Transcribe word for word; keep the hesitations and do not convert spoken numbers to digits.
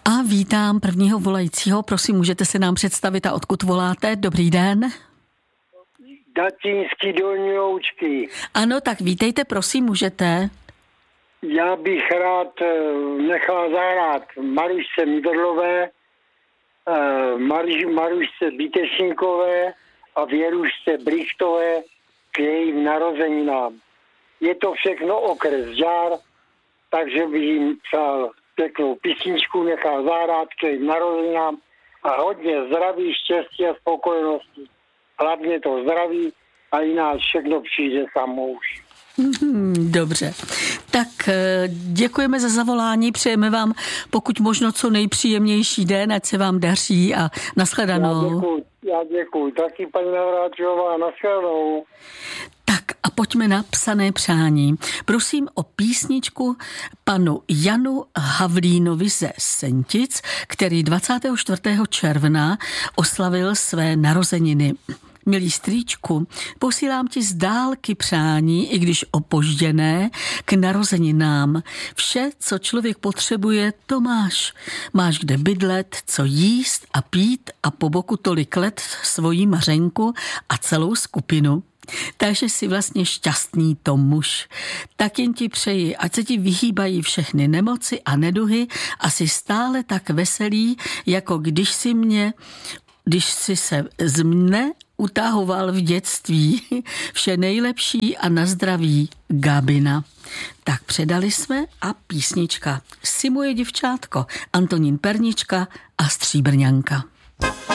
A vítám prvního volajícího. Prosím, můžete se nám představit a odkud voláte? Dobrý den. Datínský Dolní Loučky. Ano, tak vítejte, prosím, můžete. Já bych rád nechal zahrát Marušce Mydrlové, Maruš, Marušce Bítešníkové a Věrušce Brichtové k jejím narozeninám. Je to všechno okres Žár, takže bych jim přál pěknou písničku, nechal zahrát k jejím narozeninám a hodně zdraví, štěstí a spokojenosti. Hlavně to zdraví a jinak všechno přijde samo už. Dobře. Tak děkujeme za zavolání, přejeme vám pokud možno co nejpříjemnější den, ať se vám daří a nashledanou. Já děkuji, já děkuji. Taky paní Navrátilová, nashledanou. Tak a pojďme na psané přání. Prosím o písničku panu Janu Havlínovi ze Sentic, který dvacátého čtvrtého června oslavil své narozeniny. Milý strýčku, posílám ti z dálky přání, i když opožděné, k narozeninám. Vše, co člověk potřebuje, to máš. Máš kde bydlet, co jíst a pít a po boku tolik let svojí Mařenku a celou skupinu. Takže jsi vlastně šťastný Tom muž. Tak jen ti přeji, ať se ti vyhýbají všechny nemoci a neduhy a jsi stále tak veselý, jako když si mě, když jsi se z mne utahoval v dětství. Vše nejlepší a na zdraví, Gabina. Tak předali jsme a písnička Si moje děvčátko, Antonín Pernička a Stříbrňanka.